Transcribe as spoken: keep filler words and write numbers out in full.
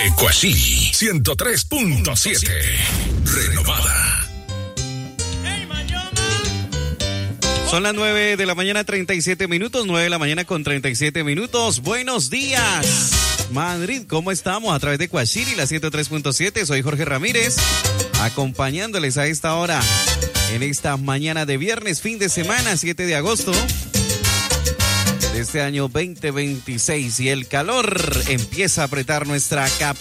Ecuasí ciento tres punto siete. Renovada. Son las nueve de la mañana, treinta y siete minutos. nueve de la mañana con treinta y siete minutos. Buenos días, Madrid. ¿Cómo estamos? A través de Ecuasí, la ciento tres punto siete. Soy Jorge Ramírez, acompañándoles a esta hora, en esta mañana de viernes, fin de semana, siete de agosto de este año veinte veintiséis. Y el calor empieza a apretar nuestra capital.